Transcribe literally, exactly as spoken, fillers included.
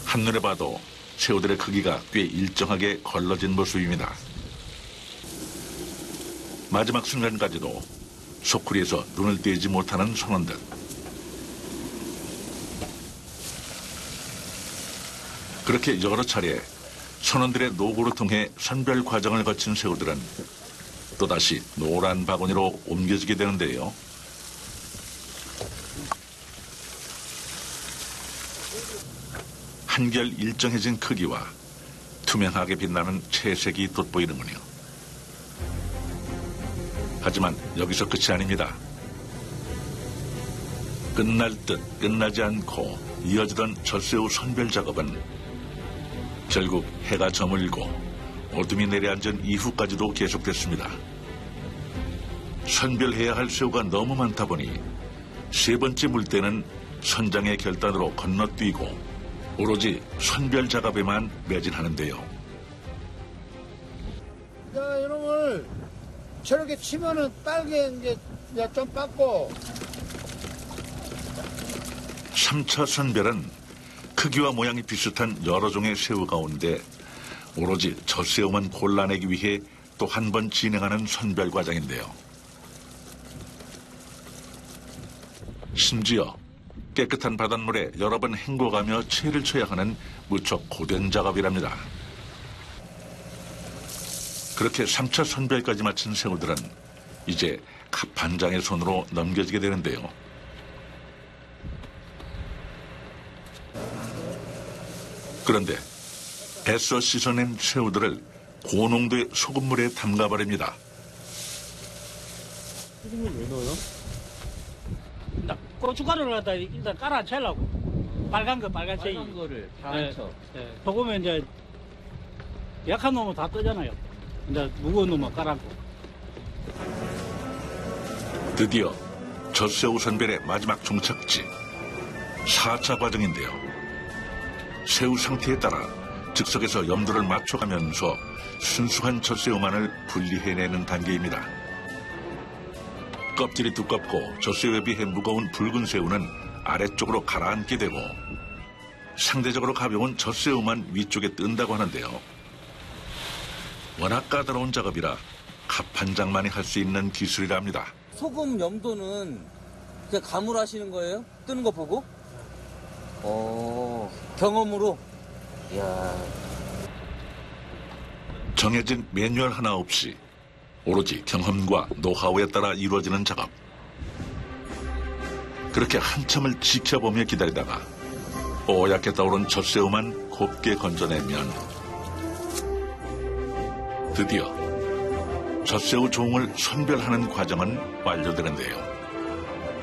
한눈에 봐도 새우들의 크기가 꽤 일정하게 걸러진 모습입니다. 마지막 순간까지도 소쿠리에서 눈을 떼지 못하는 선원들. 그렇게 여러 차례 선원들의 노고를 통해 선별 과정을 거친 새우들은 또다시 노란 바구니로 옮겨지게 되는데요. 한결 일정해진 크기와 투명하게 빛나는 채색이 돋보이는군요. 하지만 여기서 끝이 아닙니다. 끝날 듯 끝나지 않고 이어지던 젖새우 선별 작업은 결국 해가 저물고 어둠이 내려앉은 이후까지도 계속됐습니다. 선별해야 할 새우가 너무 많다 보니 세 번째 물때는 선장의 결단으로 건너뛰고 오로지 선별 작업에만 매진하는데요. 자, 여러분 저렇게 치면은 빨개 이제 좀 빠고. 삼 차 선별은 크기와 모양이 비슷한 여러 종의 새우 가운데 오로지 젖새우만 골라내기 위해 또 한 번 진행하는 선별 과정인데요. 심지어 깨끗한 바닷물에 여러 번 헹궈가며 채를 쳐야 하는 무척 고된 작업이랍니다. 그렇게 삼 차 선별까지 마친 새우들은 이제 갑판장의 손으로 넘겨지게 되는데요. 그런데 애써 씻어낸 새우들을 고농도의 소금물에 담가버립니다. 소금물 왜 넣어요? 고춧가루를 갖다 일단 깔아 채려고. 빨간 거, 빨간색이. 빨간 거를 다 네, 쳐. 네. 소금에 이제 약한 놈은 다 뜨잖아요. 이제 무거운 놈은 깔아고. 드디어 젖새우 선별의 마지막 종착지 사 차 과정인데요. 새우 상태에 따라 즉석에서 염도를 맞춰가면서 순수한 젖새우만을 분리해내는 단계입니다. 껍질이 두껍고 젖새우에 비해 무거운 붉은 새우는 아래쪽으로 가라앉게 되고 상대적으로 가벼운 젖새우만 위쪽에 뜬다고 하는데요. 워낙 까다로운 작업이라 갑판장만이 할 수 있는 기술이랍니다. 소금 염도는 그냥 가물하시는 거예요? 뜨는 거 보고? 어, 경험으로? 이야. 정해진 매뉴얼 하나 없이 오로지 경험과 노하우에 따라 이루어지는 작업. 그렇게 한참을 지켜보며 기다리다가 뽀얗게 떠오른 젖새우만 곱게 건져내면 드디어 젖새우 종을 선별하는 과정은 완료되는데요.